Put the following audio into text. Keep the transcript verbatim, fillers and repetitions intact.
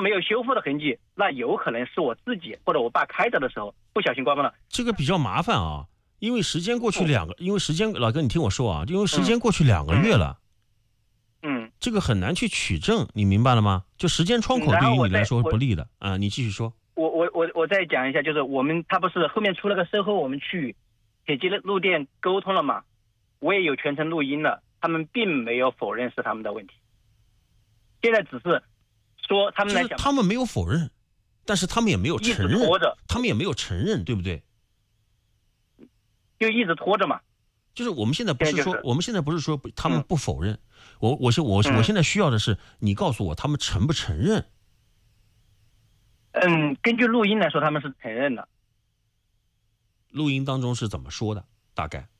没有修复的痕迹，那有可能是我自己或者我爸开着的时候不小心关关了。 这个比较麻烦啊，因为时间过去两个，因为时间老哥你听我说啊，因为时间过去两个月了， 嗯， 这个很难去取证，你明白了吗？就时间窗口对于你来说不利的啊，你继续说。 我我我我再讲一下，就是我们他不是后面出了个售后，我们去铁吉路店沟通了嘛，我也有全程录音了，他们并没有否认是他们的问题，现在只是说他们来讲， 他们没有否认，但是他们也没有承认，他们也没有承认，对不对？ 就一直拖着嘛。 就是我们现在不是说， 就是、 我们现在不是说他们不否认，嗯、我我现我我现在需要的是你告诉我他们承不承认。 嗯，根据录音来说，他们是承认的。 录音当中是怎么说的？大概